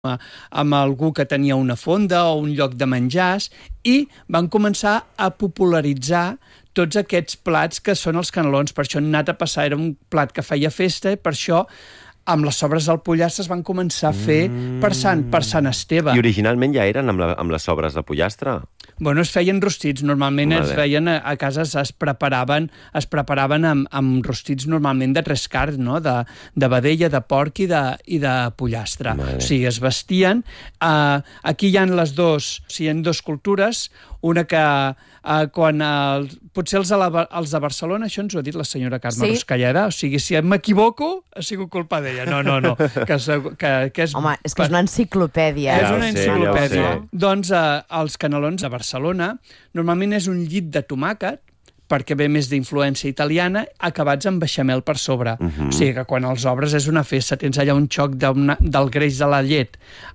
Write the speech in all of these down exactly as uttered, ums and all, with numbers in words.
amb algú que tenia una fonda o un lloc de menjars i van començar a popularitzar tots aquests plats que són els canelons. Per això nata passar era un plat que feia festa i per això amb les sobres del pollastre es van començar a fer mm. per, Sant, per Sant Esteve. I originalment ja eren amb, la, amb les sobres de pollastre? Bueno, es feien rostits. Normalment vale. es feien a, a casa, es preparaven, es preparaven amb, amb rostits normalment de tres carns, no? de, de vedella, de porc i de, i de pollastre. Vale. O sigui, es vestien. Uh, aquí hi ha les dos, o sigui, hi ha dues cultures. Una que uh, quan el, potser els de, la, els de Barcelona, això ens ho ha dit la senyora Carme sí. Ruscalleda, o sigui, si m'equivoco, ha sigut culpa d'ella. No, no, no. Que, que, que és, Home, és que és una enciclopèdia. És una enciclopèdia. Ja doncs uh, els canelons a Barcelona normalment és un llit de tomàquet, perquè ve més d'influència italiana, acabats amb beixamel per sobre. Uh -huh. O sigui que quan els obres és una festa, tens allà un xoc de una, del greix de la llet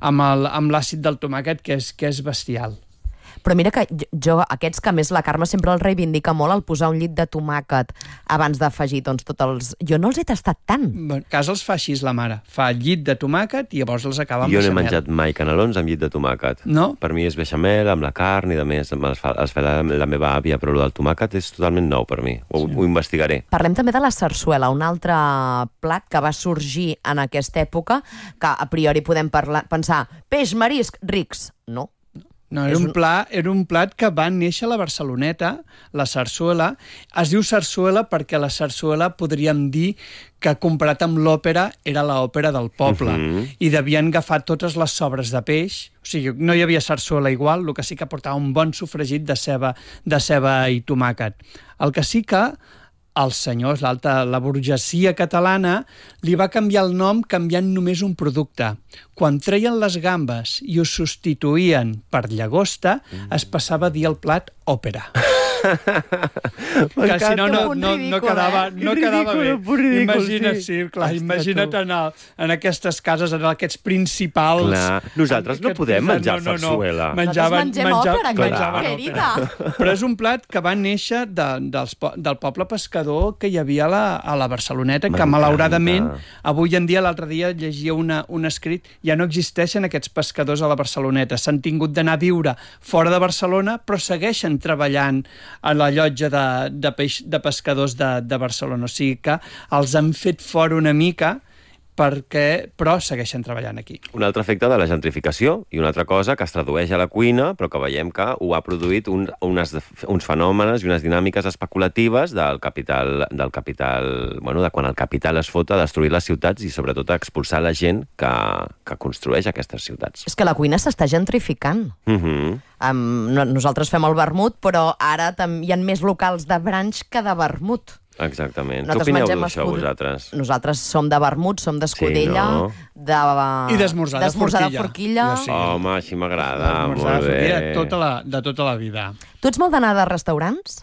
amb l'àcid del tomàquet que és, que és bestial. Però mira que jo, aquests que més la Carme sempre els reivindica molt, el posar un llit de tomàquet abans d'afegir doncs, tots els... Jo no els he tastat tant. A casa els fa així la mare. Fa llit de tomàquet i llavors els acaba amb jo beixamel. Jo no he menjat mai canelons amb llit de tomàquet. No? Per mi és beixamel, amb la carn i de més. Els fa, els fa la, la meva àvia, però el del tomàquet és totalment nou per mi. Ho, sí. ho investigaré. Parlem també de la sarsuela, un altre plat que va sorgir en aquesta època, que a priori podem parlar, pensar peix, marisc, rics. No. No, era un, pla, era un plat que va néixer a la Barceloneta, la sarsuela. Es diu sarsuela perquè la sarsuela podríem dir que comparat amb l'òpera era l'òpera del poble. Uh-huh. I devien agafar totes les sobres de peix. O sigui, no hi havia sarsuela igual, el que sí que portava un bon sofregit de ceba, de ceba i tomàquet. El que sí que els senyors, l'alta, la burgesia catalana, li va canviar el nom canviant només un producte. Quan treien les gambes i ho substituïen per llagosta, mm. es passava a dir el plat òpera. Que si no, no, no, no quedava, no quedava bé. Imagina't, sí, clar, imagina't en, el, en aquestes cases, en aquests principals... Clar. Nosaltres no podem menjar no, no, sarsuela. No. Menjaven, Nosaltres mengem òpera, menjaven, que querida. Però és un plat que va néixer de, dels, del poble pescador que hi havia a la, a la Barceloneta, que malauradament, avui en dia, l'altre dia llegia una, un escrit, ja no existeixen aquests pescadors a la Barceloneta. S'han tingut d'anar a viure fora de Barcelona, però segueixen treballant a la llotja de, de, peix, de pescadors de, de Barcelona. O sigui que els han fet fora una mica, perquè, però segueixen treballant aquí. Un altre efecte de la gentrificació i una altra cosa que es tradueix a la cuina, però que veiem que ho ha produït un, unes, uns fenòmenes i unes dinàmiques especulatives del capital, del capital, bueno, de quan el capital es fot a destruir les ciutats i sobretot a expulsar la gent que, que construeix aquestes ciutats. És que la cuina s'està gentrificant. Uh-huh. Um, no, nosaltres fem el vermut, però ara hi ha més locals de branch que de vermut. Exactament. Què opineu d'això, escud... vosaltres? Nosaltres som de vermut, som d'escudella, sí, no? de... I d'esmorzar de forquilla. De forquilla. Sí. Home, així m'agrada, molt bé. De tota, la, de tota la vida. Tu ets molt d'anar de restaurants?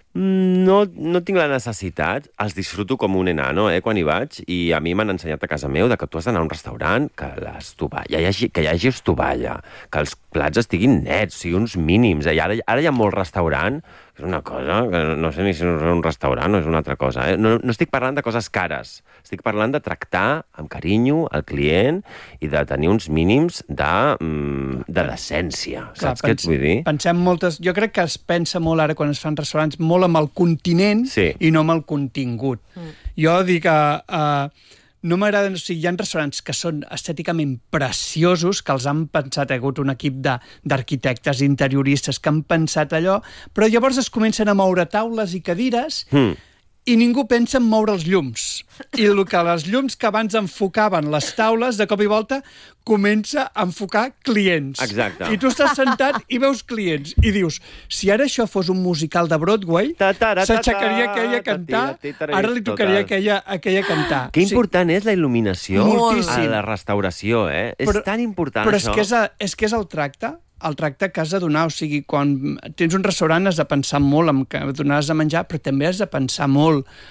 No, no tinc la necessitat, els disfruto com un enano, eh, quan hi vaig, i a mi m'han ensenyat a casa meu de que tu has d'anar a un restaurant que, l'estovalla, hi hagi, que hi hagi estovalla, que els plats estiguin nets, o sigui, uns mínims. Eh? I ara, ara hi ha molt restaurant, que és una cosa que no sé ni si és un restaurant o és una altra cosa. Eh? No, no estic parlant de coses cares, estic parlant de tractar amb carinyo el client i de tenir uns mínims de, mm, de decència. Clar, saps què et vull dir? Pensem moltes... Jo crec que es pensa molt ara quan es fan restaurants molt amb el continent sí. i no amb el contingut. Mm. Jo dic que... Uh, no m'agraden, o sigui, hi ha restaurants que són estèticament preciosos, que els han pensat, ha hagut un equip d'arquitectes, interioristes que han pensat allò, però llavors es comencen a moure taules i cadires mm. i ningú pensa en moure els llums. I el que les llums que abans enfocaven les taules, de cop i volta, comença a enfocar clients. Exacte. I tu estàs sentat i veus clients. I dius, si ara això fos un musical de Broadway, s'aixecaria aquella a cantar, ara li tocaria aquella, aquella a cantar. Que important és la il·luminació Moltíssim. a la restauració, eh? Però, és tan important però això. Però és, que és, és que és el tracte, el tracte que has de donar. O sigui, quan tens un restaurant has de pensar molt en que donaràs de menjar, però també has de pensar molt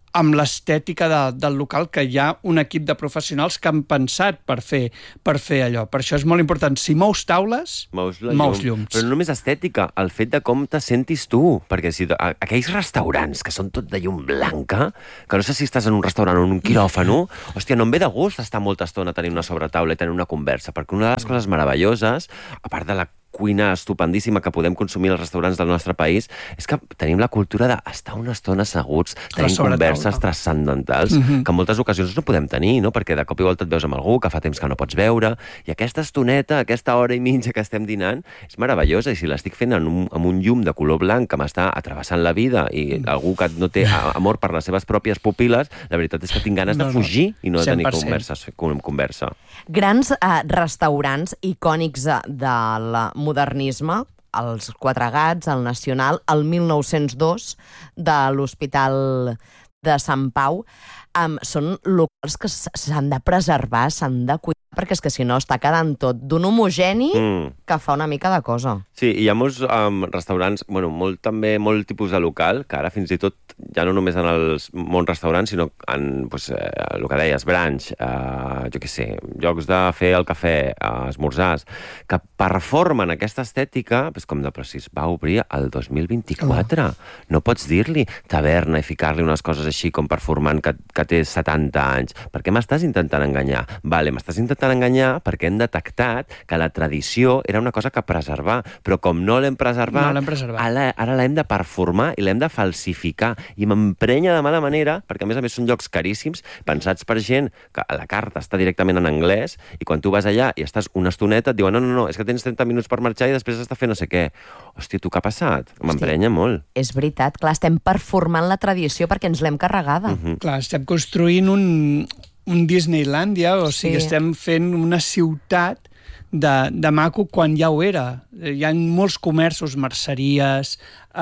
amb l'estètica de, del local, que hi ha un equip de professionals que han pensat per fer, per fer allò. Per això és molt important. Si mous taules, mous, mous llum. llums. Però no només estètica, el fet de com te sentis tu. Perquè si a, aquells restaurants que són tot de llum blanca, que no sé si estàs en un restaurant o en un quiròfano, hòstia, no em ve de gust estar molta estona tenint una sobretaula i tenir una conversa, perquè una de les coses meravelloses, a part de la cuina estupendíssima que podem consumir als restaurants del nostre país, és que tenim la cultura d'estar una estona asseguts, tenint converses transcendentals, mm-hmm. que en moltes ocasions no podem tenir, no? Perquè de cop i volta et veus amb algú que fa temps que no pots veure, i aquesta estoneta, aquesta hora i mitja que estem dinant, és meravellosa, i si l'estic fent en un, amb un llum de color blanc que m'està atrevessant la vida, i algú que no té amor per les seves pròpies pupil·les, la veritat és que tinc ganes no, de fugir no. i no de tenir conversa. conversa. Grans eh, restaurants icònics de la modernisme, els Quatre Gats, el Nacional, el mil nou-cents dos de l'Hospital de Sant Pau, um, són locals que s'han de preservar, s'han de cuidar, perquè és que si no està quedant tot d'un homogeni mm. que fa una mica de cosa. Sí, i hi ha molts um, restaurants, bueno, molt, també molt tipus de local, que ara fins i tot, ja no només en els món restaurants, sinó en, pues, eh, el que deies, branch, eh, jo què sé, llocs de fer el cafè, eh, esmorzars, que performen aquesta estètica, pues, com de precís, va obrir el dos mil vint-i-quatre. Oh. No pots dir-li taverna i ficar-li unes coses així com performant que, que té setanta anys. Per què m'estàs intentant enganyar? Vale, m'estàs intentant enganyar perquè hem detectat que la tradició era una cosa que preservar, però com no l'hem preservat, no l'hem preservat. ara, ara l'hem de performar i l'hem de falsificar. I m'emprenya de mala manera, perquè a més a més són llocs caríssims, pensats per gent que la carta està directament en anglès, i quan tu vas allà i estàs una estoneta, et diuen no, no, no, és que tens trenta minuts per marxar i després has de fer no sé què. Hòstia, tu què ha passat? M'emprenya molt. És veritat, clar, estem performant la tradició perquè ens l'hem carregada. Uh-huh. Clar, estem construint un, un Disneylandia, o sigui, sí. estem fent una ciutat de, de maco quan ja ho era. Hi ha molts comerços, merceries,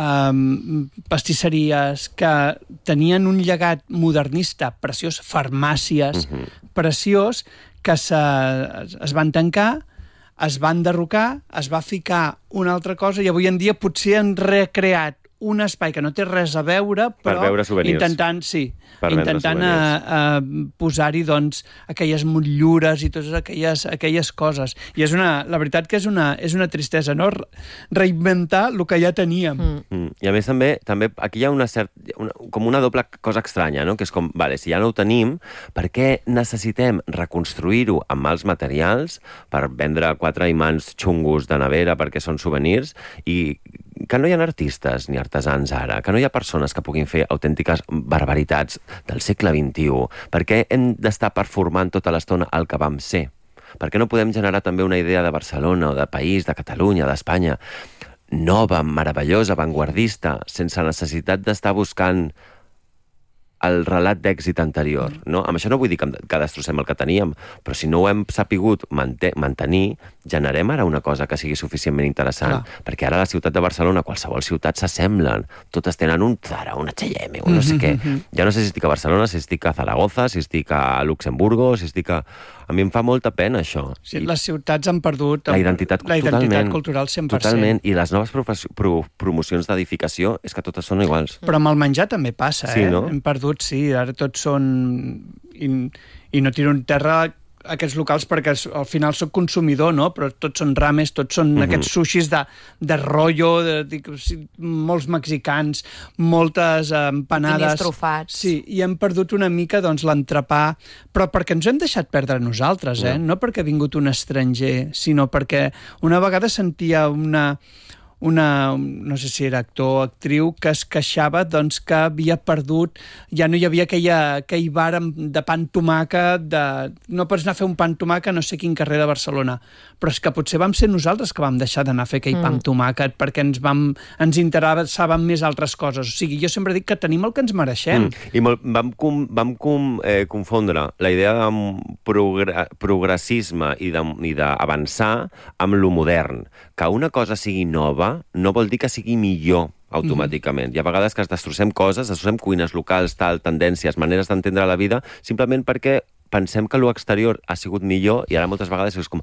um, pastisseries, que tenien un llegat modernista preciós, farmàcies uh-huh. preciós, que se, es van tancar, es van derrocar, es va ficar una altra cosa, i avui en dia potser han recreat un espai que no té res a veure, però per veure souvenirs. intentant, sí, per intentant a, a posar-hi doncs aquelles motllures i totes aquelles, aquelles coses. I és una, la veritat que és una, és una tristesa, no? Reinventar el que ja teníem. Mm. Mm. I a més també, també aquí hi ha una cert, una, com una doble cosa estranya, no? Que és com, vale, si ja no ho tenim, per què necessitem reconstruir-ho amb mals materials per vendre quatre imants xungos de nevera perquè són souvenirs, i que no hi ha artistes ni artesans ara, que no hi ha persones que puguin fer autèntiques barbaritats del segle vint-i-u. Per què hem d'estar performant tota l'estona el que vam ser? Per què no podem generar també una idea de Barcelona o de país, de Catalunya, d'Espanya, nova, meravellosa, avantguardista, sense necessitat d'estar buscant el relat d'èxit anterior, no? Amb això no vull dir que, que destrossem el que teníem, però si no ho hem sapigut mantenir, generem ara una cosa que sigui suficientment interessant, ah. perquè ara la ciutat de Barcelona, qualsevol ciutat s'assemblen, totes tenen un Zara, un H and M, un no sé què. Ja no sé si estic a Barcelona, si estic a Zaragoza, si estic a Luxemburgo, si estic a... A mi em fa molta pena, això. Sí, les ciutats han perdut la identitat, la identitat cultural cent per cent. Totalment, i les noves pro promocions d'edificació és que totes són iguals. Però amb el menjar també passa, sí, eh? No? Hem perdut, sí, ara tots són... I, i no tiro en terra aquests locals perquè al final soc consumidor, no? Però tots són rames, tots són uh-huh. aquests sushis de, de rollo, de, de, molts mexicans, moltes eh, empanades... Diners trufats. Sí, i hem perdut una mica doncs, l'entrepà, però perquè ens hem deixat perdre nosaltres, eh? No. no perquè ha vingut un estranger, sinó perquè una vegada sentia una... una, no sé si era actor o actriu, que es queixava doncs, que havia perdut, ja no hi havia aquella, aquell bar de pa amb tomàquet, de, no pots anar a fer un pa amb tomàquet no sé quin carrer de Barcelona, però és que potser vam ser nosaltres que vam deixar d'anar a fer aquell mm. pa amb tomàquet perquè ens, vam, ens interessàvem més altres coses. O sigui, jo sempre dic que tenim el que ens mereixem. Mm. I molt, vam, com, vam com, eh, confondre la idea de progre progressisme i d'avançar amb lo modern. Que una cosa sigui nova no vol dir que sigui millor automàticament. Mm. Hi ha vegades que es destrossem coses, destrossem cuines locals, tal, tendències, maneres d'entendre la vida, simplement perquè pensem que l'exterior ha sigut millor i ara moltes vegades és com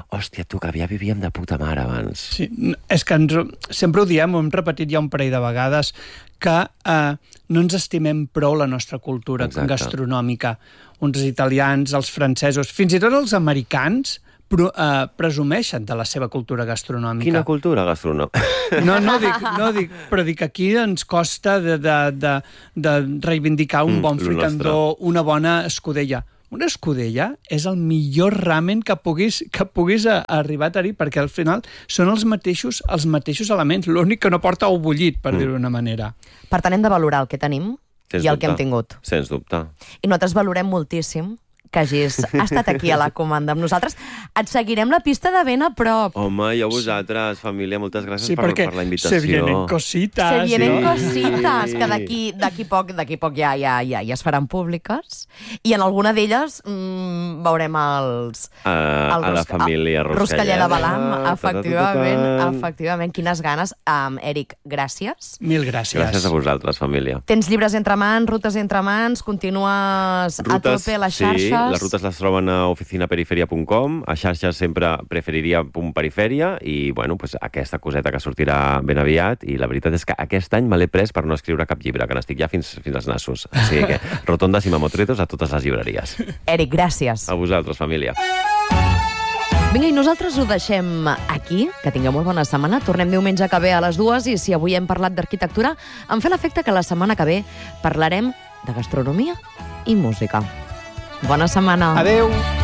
hòstia, tu, que ja vivíem de puta mare abans. Sí, és que ens, sempre ho diem, ho hem repetit ja un parell de vegades, que eh, no ens estimem prou la nostra cultura Exacte. gastronòmica. Uns italians, els francesos, fins i tot els americans Pro, uh, presumeixen de la seva cultura gastronòmica. Quina cultura gastronòmica? No, no dic, no dic, però dic que aquí ens costa de, de, de, de reivindicar un Mm, bon lo fricandó, una bona escudella. Una escudella és el millor ramen que puguis, que puguis a, a arribar a tenir, perquè al final són els mateixos, els mateixos elements, l'únic que no porta ou bullit, per mm. dir-ho d'una manera. Per tant, hem de valorar el que tenim Sens i el dubte. que hem tingut. Sens dubte. I nosaltres valorem moltíssim que hagis estat aquí a la comanda amb nosaltres. Et seguirem la pista de ben a prop. Home, i a vosaltres, família, moltes gràcies Sí, per, perquè per la invitació. se vienen cositas. Se vienen no? cositas, que d'aquí d'aquí poc, d'aquí poc ja, ja, ja, ja es faran públiques. I en alguna d'elles mmm, veurem els... A, el a la Ros- família el Roscalleda de Balam, Ah, efectivament, ta-ta-ta-ta-ta. efectivament. Quines ganes. Um, Eric, gràcies. Mil gràcies. Gràcies a vosaltres, família. Tens llibres entre mans, rutes entre mans, continues a tope a les xarxes. Sí, les rutes les troben a oficinaperiferia punt com, a xarxes sempre preferiria punt perifèria, i bueno, pues, aquesta coseta que sortirà ben aviat, i la veritat és que aquest any me l'he pres per no escriure cap llibre, que n'estic ja fins, fins als nassos. O sigui que rotondes i mamotretos a totes les llibreries. Eric, gràcies. A vosaltres, família. Vinga, i nosaltres ho deixem aquí. Que tingueu molt bona setmana. Tornem diumenge que ve a les dues, i si avui hem parlat d'arquitectura, em fa l'efecte que la setmana que ve parlarem de gastronomia i música. Bona setmana. Adeu.